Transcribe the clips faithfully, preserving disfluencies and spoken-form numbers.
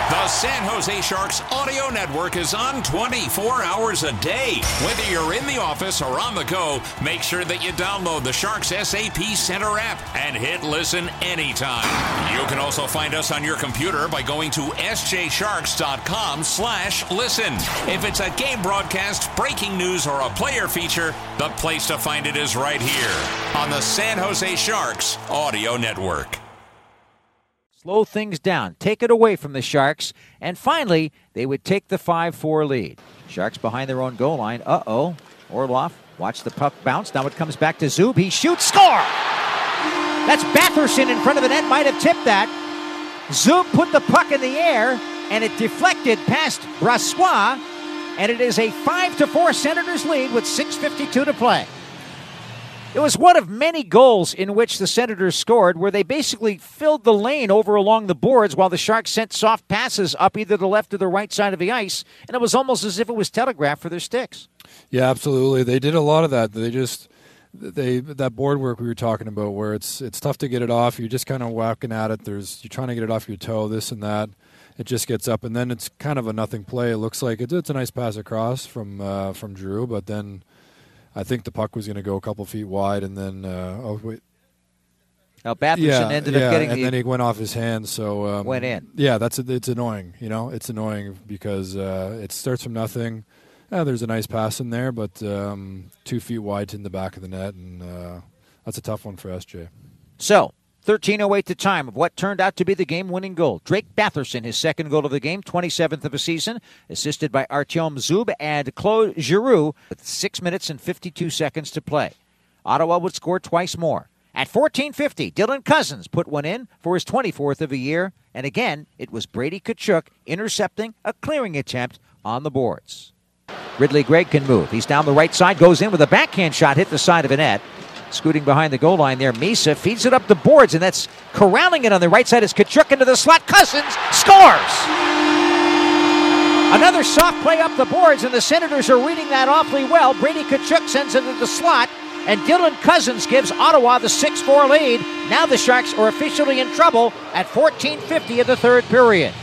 The San Jose Sharks Audio Network is on twenty-four hours a day. Whether you're in the office or on the go, make sure that you download the Sharks S A P Center app and hit listen anytime. You can also find us on your computer by going to s j sharks dot com slash listen. If it's a game broadcast, breaking news, or a player feature, the place to find it is right here on the San Jose Sharks Audio Network. Slow things down, take it away from the Sharks, and finally, they would take the five four lead. Sharks behind their own goal line. Uh-oh. Orlov, watch the puck bounce. Now it comes back to Zub. He shoots, score! That's Batherson in front of the net, might have tipped that. Zub put the puck in the air, and it deflected past Brassois, and it is a five to four Senators lead with six fifty-two to play. It was one of many goals in which the Senators scored where they basically filled the lane over along the boards while the Sharks sent soft passes up either the left or the right side of the ice, and it was almost as if it was telegraphed for their sticks. Yeah, absolutely. They did a lot of that. They just they that board work we were talking about where it's it's tough to get it off. You're just kind of whacking at it. There's you're trying to get it off your toe, this and that. It just gets up, and then it's kind of a nothing play. It looks like it's, it's a nice pass across from uh, from Drew, but then I think the puck was going to go a couple feet wide, and then uh, oh wait, now Batherson yeah, ended yeah, up getting and the, then he went off his hands, so um, went in. Yeah, that's it's annoying. You know, it's annoying because uh, it starts from nothing. Uh, there's a nice pass in there, but um, two feet wide in the back of the net, and uh, that's a tough one for S J. So, thirteen oh eight to time of what turned out to be the game-winning goal. Drake Batherson, his second goal of the game, twenty-seventh of a season, assisted by Artyom Zub and Claude Giroux with six minutes and fifty-two seconds to play. Ottawa would score twice more. At fourteen fifty, Dylan Cousins put one in for his twenty-fourth of a year, and again, it was Brady Tkachuk intercepting a clearing attempt on the boards. Ridley Gregg can move. He's down the right side, goes in with a backhand shot, hit the side of a net. Scooting behind the goal line there, Misa feeds it up the boards, and that's corralling it on the right side as Tkachuk into the slot. Cousins scores! Another soft play up the boards, and the Senators are reading that awfully well. Brady Tkachuk sends it into the slot, and Dylan Cousins gives Ottawa the six four lead. Now the Sharks are officially in trouble at fourteen fifty of the third period.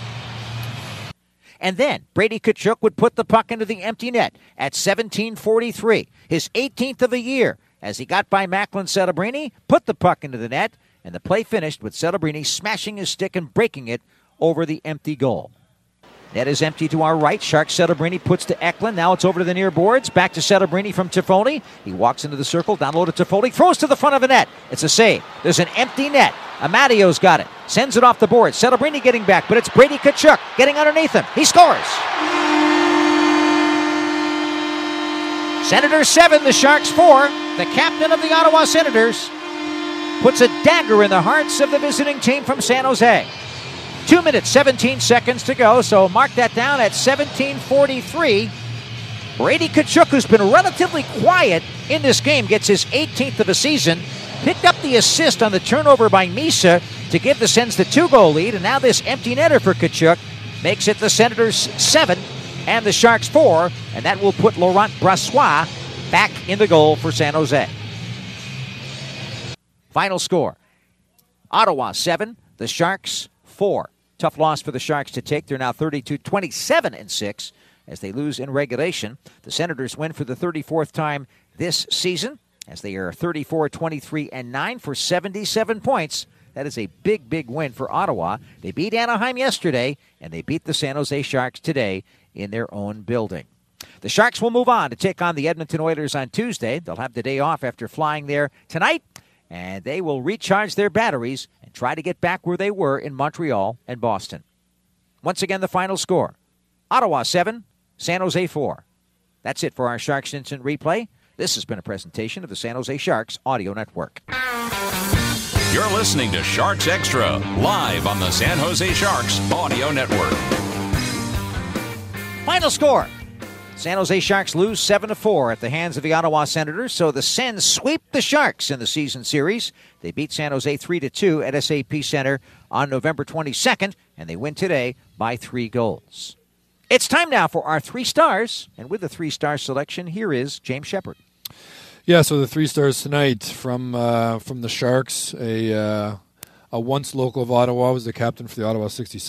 And then Brady Tkachuk would put the puck into the empty net at seventeen forty-three, his eighteenth of the year, as he got by Macklin Celebrini, put the puck into the net, and the play finished with Celebrini smashing his stick and breaking it over the empty goal. Net is empty to our right. Shark Celebrini puts to Eklund. Now it's over to the near boards. Back to Celebrini from Toffoli. He walks into the circle, down low to Toffoli, throws to the front of the net. It's a save. There's an empty net. Amadio's got it. Sends it off the board. Celebrini getting back, but it's Brady Tkachuk getting underneath him. He scores. Senators seven, the Sharks four. The captain of the Ottawa Senators puts a dagger in the hearts of the visiting team from San Jose. Two minutes, seventeen seconds to go, so mark that down at seventeen forty-three. Brady Tkachuk, who's been relatively quiet in this game, gets his eighteenth of a season, picked up the assist on the turnover by Misa to give the Sens the two-goal lead, and now this empty netter for Tkachuk makes it the Senators seven and the Sharks four, and that will put Laurent Brassois back in the goal for San Jose. Final score, Ottawa seven, the Sharks four. Tough loss for the Sharks to take. They're now thirty-two twenty-seven and six as they lose in regulation. The Senators win for the thirty-fourth time this season as they are thirty-four twenty-three and nine for seventy-seven points. That is a big, big win for Ottawa. They beat Anaheim yesterday, and they beat the San Jose Sharks today in their own building. The Sharks will move on to take on the Edmonton Oilers on Tuesday. They'll have the day off after flying there tonight, and they will recharge their batteries and try to get back where they were in Montreal and Boston. Once again, the final score, Ottawa seven, San Jose four. That's it for our Sharks Instant Replay. This has been a presentation of the San Jose Sharks Audio Network. You're listening to Sharks Extra, live on the San Jose Sharks Audio Network. Final score, San Jose Sharks lose seven to four at the hands of the Ottawa Senators, so the Sens sweep the Sharks in the season series. They beat San Jose three to two at S A P Center on November twenty-second, and they win today by three goals. It's time now for our three stars, and with the three-star selection, here is James Shepard. Yeah, so the three stars tonight from uh, from the Sharks, a uh, a once local of Ottawa, was the captain for the Ottawa sixty-seven.